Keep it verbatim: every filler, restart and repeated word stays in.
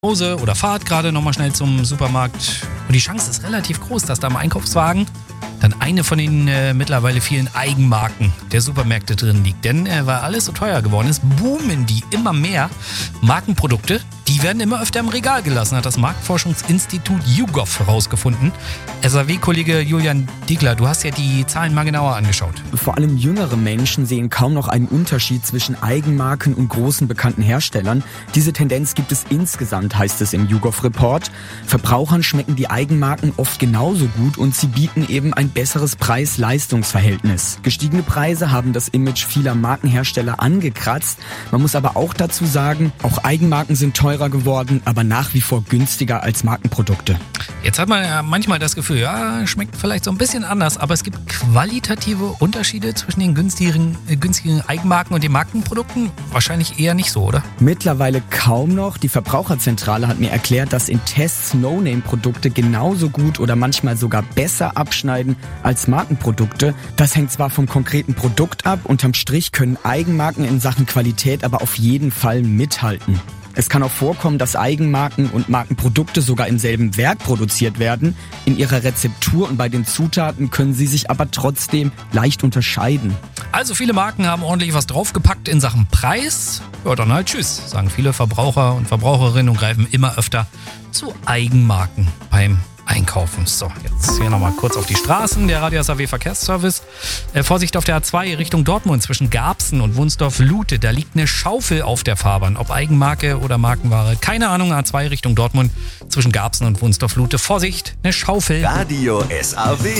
Hause oder Fahrt gerade nochmal schnell zum Supermarkt. Und die Chance ist relativ groß, dass da im Einkaufswagen dann eine von den äh, mittlerweile vielen Eigenmarken der Supermärkte drin liegt. Denn äh, weil alles so teuer geworden ist, boomen die immer mehr Markenprodukte. Die werden immer öfter im Regal gelassen, hat das Marktforschungsinstitut YouGov herausgefunden. S A W-Kollege Julian Diegler, du hast ja die Zahlen mal genauer angeschaut. Vor allem jüngere Menschen sehen kaum noch einen Unterschied zwischen Eigenmarken und großen bekannten Herstellern. Diese Tendenz gibt es insgesamt, heißt es im YouGov-Report. Verbrauchern schmecken die Eigenmarken oft genauso gut und sie bieten eben ein besseres Preis-Leistungs-Verhältnis. Gestiegene Preise haben das Image vieler Markenhersteller angekratzt. Man muss aber auch dazu sagen, auch Eigenmarken sind teurer geworden, aber nach wie vor günstiger als Markenprodukte. Jetzt hat man ja manchmal das Gefühl, ja, schmeckt vielleicht so ein bisschen anders, aber es gibt qualitative Unterschiede zwischen den günstigen, äh, günstigen Eigenmarken und den Markenprodukten? Wahrscheinlich eher nicht so, oder? Mittlerweile kaum noch. Die Verbraucherzentrale hat mir erklärt, dass in Tests No-Name-Produkte genauso gut oder manchmal sogar besser abschneiden als Markenprodukte. Das hängt zwar vom konkreten Produkt ab, unterm Strich können Eigenmarken in Sachen Qualität aber auf jeden Fall mithalten. Es kann auch vorkommen, dass Eigenmarken und Markenprodukte sogar im selben Werk produziert werden. In ihrer Rezeptur und bei den Zutaten können sie sich aber trotzdem leicht unterscheiden. Also viele Marken haben ordentlich was draufgepackt in Sachen Preis. Ja, dann halt tschüss, sagen viele Verbraucher und Verbraucherinnen und greifen immer öfter zu Eigenmarken beim Einkaufen. So, jetzt hier nochmal kurz auf die Straßen. Der Radio S A W Verkehrsservice. Äh, Vorsicht auf der A zwei Richtung Dortmund zwischen Garbsen und Wunsdorf-Lute. Da liegt eine Schaufel auf der Fahrbahn. Ob Eigenmarke oder Markenware, keine Ahnung. A zwei Richtung Dortmund zwischen Garbsen und Wunsdorf-Lute. Vorsicht, eine Schaufel. Radio S A W.